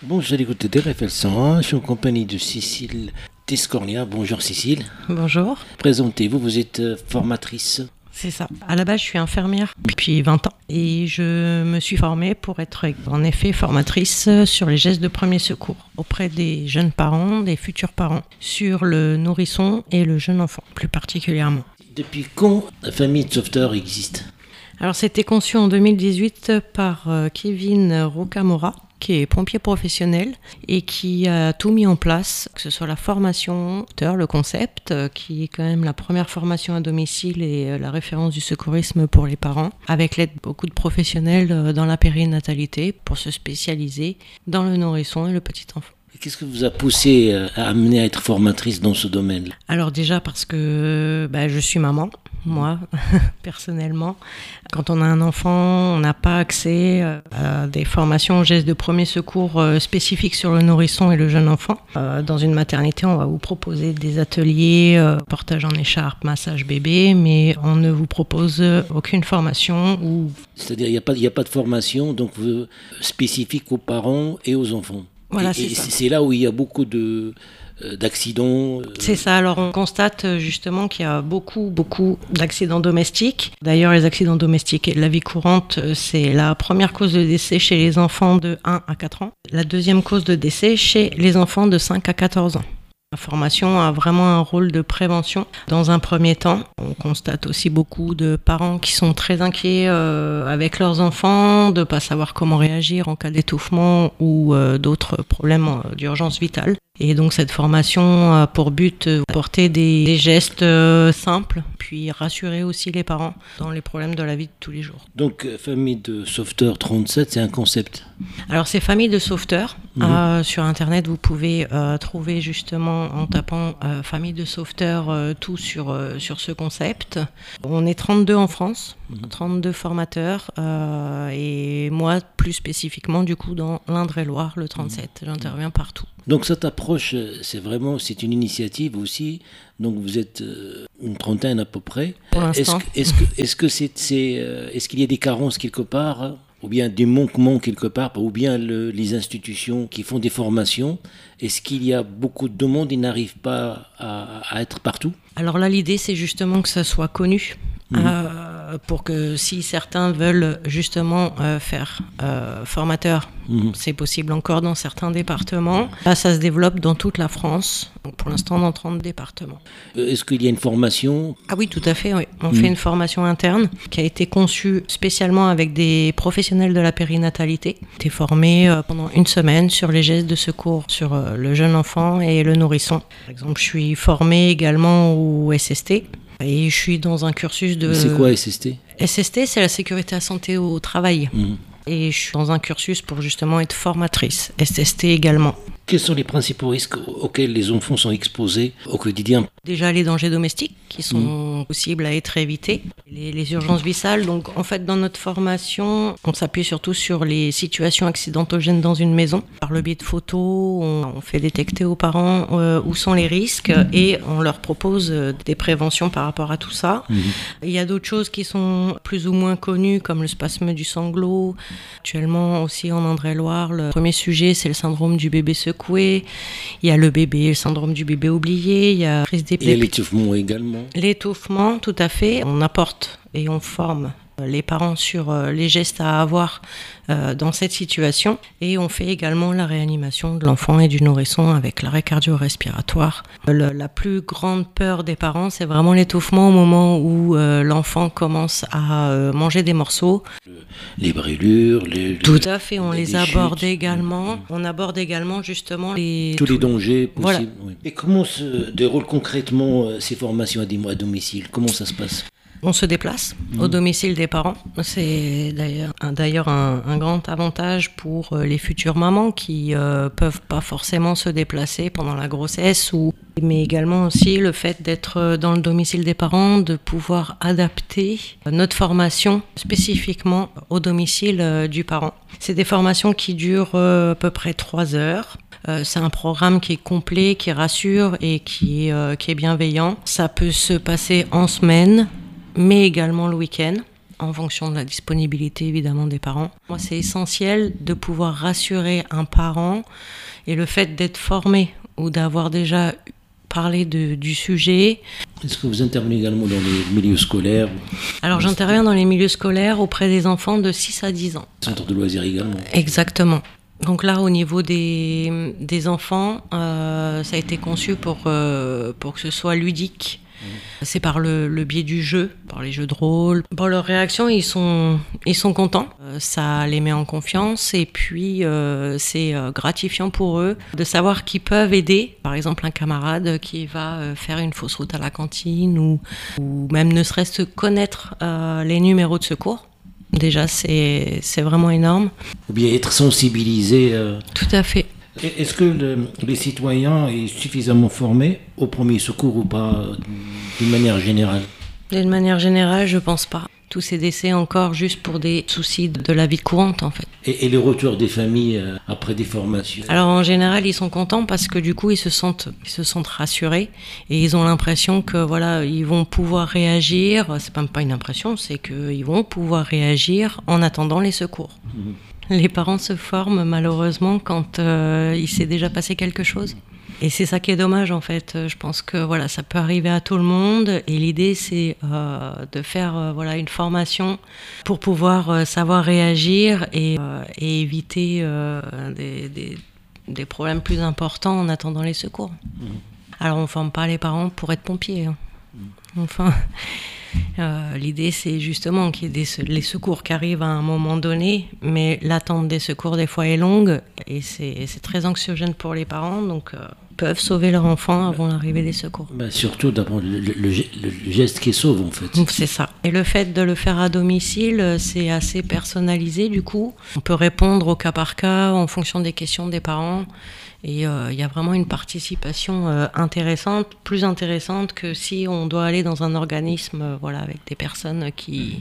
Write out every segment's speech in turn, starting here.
Bonjour, à l'écoute de RFL 101, je suis en compagnie de Cécile Tescornia. Bonjour Cécile. Bonjour. Présentez-vous, vous êtes formatrice. C'est ça. À la base, je suis infirmière depuis 20 ans et je me suis formée pour être en effet formatrice sur les gestes de premier secours auprès des jeunes parents, des futurs parents, sur le nourrisson et le jeune enfant plus particulièrement. Depuis quand la famille de sauveteurs existe ? Alors, c'était conçu en 2018 par Kevin Rocamora, qui est pompier professionnel et qui a tout mis en place, que ce soit la formation, le concept, qui est quand même la première formation à domicile et la référence du secourisme pour les parents, avec l'aide de beaucoup de professionnels dans la périnatalité pour se spécialiser dans le nourrisson et le petit enfant. Qu'est-ce qui vous a poussé à amener à être formatrice dans ce domaine ? Alors déjà parce que je suis maman, moi, personnellement. Quand on a un enfant, on n'a pas accès à des formations aux gestes de premier secours spécifiques sur le nourrisson et le jeune enfant. Dans une maternité, on va vous proposer des ateliers, portage en écharpe, massage bébé, mais on ne vous propose aucune formation. C'est-à-dire il n'y a pas de formation donc, spécifique aux parents et aux enfants. Voilà, c'est là où il y a beaucoup d'accidents. C'est ça, alors on constate justement qu'il y a beaucoup d'accidents domestiques. D'ailleurs, les accidents domestiques et de la vie courante, c'est la première cause de décès chez les enfants de 1 à 4 ans. La deuxième cause de décès chez les enfants de 5 à 14 ans. La formation a vraiment un rôle de prévention. Dans un premier temps, on constate aussi beaucoup de parents qui sont très inquiets avec leurs enfants, de ne pas savoir comment réagir en cas d'étouffement ou d'autres problèmes d'urgence vitale. Et donc cette formation a pour but d'apporter des gestes simples, puis rassurer aussi les parents dans les problèmes de la vie de tous les jours. Donc famille de sauveteurs 37, c'est un concept. Alors c'est famille de sauveteurs. Sur internet vous pouvez trouver justement en tapant famille de sauveteurs tout sur ce concept. On est 32 en France, 32 formateurs et moi plus spécifiquement du coup dans l'Indre-et-Loire, le 37. J'interviens partout. Donc cette approche, c'est une initiative aussi. Donc vous êtes une trentaine à peu près. Pour l'instant. Est-ce qu'il y a des carences quelque part, ou bien des manquements quelque part, ou bien les institutions qui font des formations, est-ce qu'il y a beaucoup de demandes, ils n'arrivent pas à être partout ? Alors là, l'idée, c'est justement que ça soit connu. Pour que si certains veulent justement faire formateur, c'est possible encore dans certains départements. Là, ça se développe dans toute la France, donc pour l'instant dans 30 départements. Est-ce qu'il y a une formation ? Ah oui, tout à fait, oui. On fait une formation interne qui a été conçue spécialement avec des professionnels de la périnatalité. J'ai été formée pendant une semaine sur les gestes de secours sur le jeune enfant et le nourrisson. Par exemple, je suis formée également au SST. Et je suis dans un cursus de... C'est quoi SST ? SST, c'est la sécurité à santé au travail. Et je suis dans un cursus pour justement être formatrice. SST également. Quels sont les principaux risques auxquels les enfants sont exposés au quotidien ? Déjà les dangers domestiques qui sont possibles à être évités, les urgences vitales. Donc en fait dans notre formation, on s'appuie surtout sur les situations accidentogènes dans une maison. Par le biais de photos, on fait détecter aux parents où sont les risques et on leur propose des préventions par rapport à tout ça. Il y a d'autres choses qui sont plus ou moins connues comme le spasme du sanglot. Actuellement aussi en Indre-et-Loire, le premier sujet c'est le syndrome du bébé secoué. Il y a le bébé, le syndrome du bébé oublié, il y a prise d'épilepsie. Et l'étouffement également. L'étouffement, tout à fait. On apporte et on forme les parents sur les gestes à avoir dans cette situation. Et on fait également la réanimation de l'enfant et du nourrisson avec l'arrêt cardio-respiratoire. La plus grande peur des parents, c'est vraiment l'étouffement au moment où l'enfant commence à manger des morceaux. Les brûlures, tout à fait, on les chutes. aborde également. On aborde également justement tous les dangers possibles. Voilà. Oui. Et comment se déroulent concrètement ces formations à domicile ? Comment ça se passe ? On se déplace au domicile des parents. C'est d'ailleurs un grand avantage pour les futures mamans qui peuvent pas forcément se déplacer pendant la grossesse, mais également aussi le fait d'être dans le domicile des parents, de pouvoir adapter notre formation spécifiquement au domicile du parent. C'est des formations qui durent à peu près 3 heures. C'est un programme qui est complet, qui rassure et qui est bienveillant. Ça peut se passer en semaine, mais également le week-end. en fonction de la disponibilité évidemment des parents. Moi, c'est essentiel de pouvoir rassurer un parent, et le fait d'être formé ou d'avoir déjà parlé du sujet. Est-ce que vous intervenez également dans les milieux scolaires? Alors j'interviens dans les milieux scolaires auprès des enfants de 6 à 10 ans. Centre de loisirs également. Exactement. Donc là, au niveau des enfants, ça a été conçu pour que ce soit ludique. C'est par le biais du jeu, par les jeux de rôle. Pour leur réaction, ils sont contents. Ça les met en confiance, et puis c'est gratifiant pour eux de savoir qu'ils peuvent aider. Par exemple, un camarade qui va faire une fausse route à la cantine, ou même ne serait-ce que connaître les numéros de secours. Déjà, c'est vraiment énorme. Ou bien être sensibilisé. Tout à fait. Est-ce que les citoyens sont suffisamment formés au premier secours ou pas, d'une manière générale? D'une manière générale, je pense pas. Tous ces décès encore juste pour des soucis de la vie courante, en fait. Et le retour des familles après des formations? Alors en général, ils sont contents parce que du coup, ils se sentent rassurés, et ils ont l'impression que voilà, ils vont pouvoir réagir. C'est même pas une impression, c'est qu'ils vont pouvoir réagir en attendant les secours. Mmh. Les parents se forment malheureusement quand il s'est déjà passé quelque chose. Et c'est ça qui est dommage, en fait. Je pense que voilà, ça peut arriver à tout le monde, et l'idée c'est de faire une formation pour pouvoir savoir réagir et éviter des problèmes plus importants en attendant les secours. Mmh. Alors on ne forme pas les parents pour être pompiers. Hein. Mmh. Enfin... l'idée c'est justement qu'il y ait les secours qui arrivent à un moment donné, mais l'attente des secours des fois est longue, et c'est très anxiogène pour les parents, donc peuvent sauver leur enfant avant l'arrivée des secours. Surtout d'abord le geste qui sauve, en fait. C'est ça. Et le fait de le faire à domicile, c'est assez personnalisé du coup. On peut répondre au cas par cas en fonction des questions des parents. Et il y a vraiment une participation intéressante, plus intéressante que si on doit aller dans un organisme avec des personnes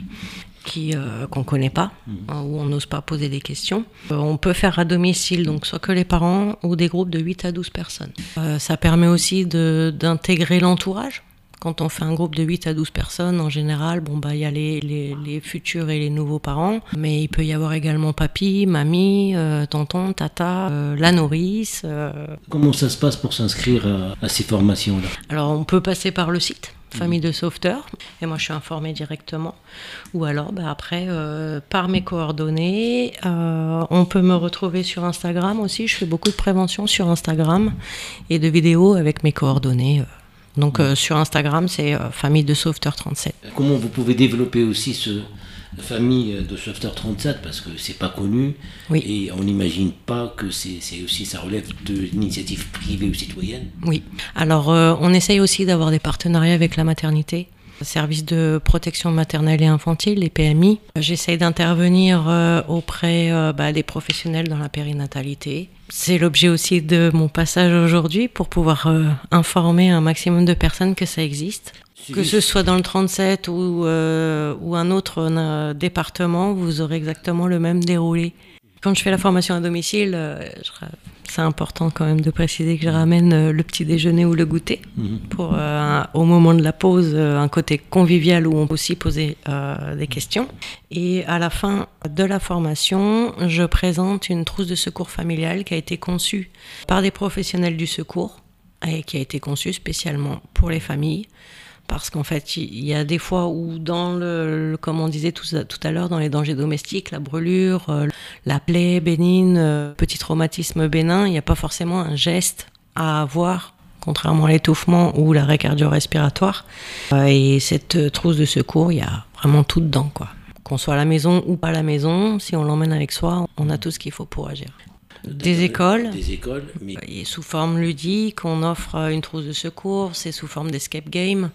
qu'on ne connaît pas, où on n'ose pas poser des questions. On peut faire à domicile, donc soit que les parents ou des groupes de 8 à 12 personnes. Ça permet aussi d'intégrer l'entourage. Quand on fait un groupe de 8 à 12 personnes, en général, il y a les futurs et les nouveaux parents, mais il peut y avoir également papy, mamie, tonton, tata, la nourrice. Comment ça se passe pour s'inscrire à ces formations-là? Alors, on peut passer par le site Famille de Sauveteurs, et moi je suis informée directement, ou alors après par mes coordonnées. On peut me retrouver sur Instagram aussi, je fais beaucoup de prévention sur Instagram et de vidéos avec mes coordonnées. Donc sur Instagram, c'est Famille de Sauveteurs 37. Comment vous pouvez développer aussi ce Famille de Sauveteurs 37, parce que c'est pas connu, oui. Et on n'imagine pas que ça relève de l'initiative privée ou citoyenne. Oui. Alors on essaye aussi d'avoir des partenariats avec la maternité, service de protection maternelle et infantile, les PMI. J'essaye d'intervenir auprès des professionnels dans la périnatalité. C'est l'objet aussi de mon passage aujourd'hui, pour pouvoir informer un maximum de personnes que ça existe. Que ce soit dans le 37 ou un autre département, vous aurez exactement le même déroulé. Quand je fais la formation à domicile, c'est important quand même de préciser que je ramène le petit déjeuner ou le goûter pour, au moment de la pause, un côté convivial où on peut aussi poser des questions. Et à la fin de la formation, je présente une trousse de secours familiale qui a été conçue par des professionnels du secours et qui a été conçue spécialement pour les familles. Parce qu'en fait, il y a des fois où dans comme on disait tout à l'heure, dans les dangers domestiques, la brûlure, la plaie bénigne, petit traumatisme bénin, il n'y a pas forcément un geste à avoir, contrairement à l'étouffement ou l'arrêt cardio-respiratoire. Et cette trousse de secours, il y a vraiment tout dedans, quoi. Qu'on soit à la maison ou pas à la maison, si on l'emmène avec soi, on a tout ce qu'il faut pour agir. Des écoles, mais... Et sous forme ludique, on offre une trousse de secours, c'est sous forme d'escape game.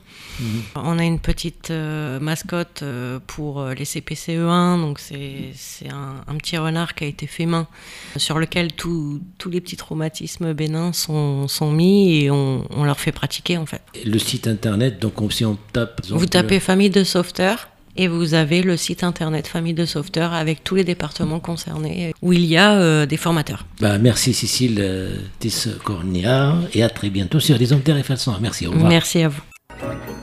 On a une petite mascotte pour les CPCE1, donc c'est un petit renard qui a été fait main, sur lequel tous les petits traumatismes bénins sont mis, et on leur fait pratiquer en fait. Le site internet, donc si on tape... Vous tapez Famille de Sauveteurs, et vous avez le site internet Famille de Sauveteurs avec tous les départements concernés où il y a des formateurs. Merci Cécile Tisse-Cornéa, et à très bientôt sur Les Hommes Terre et Façon. Merci, au revoir. Merci à vous.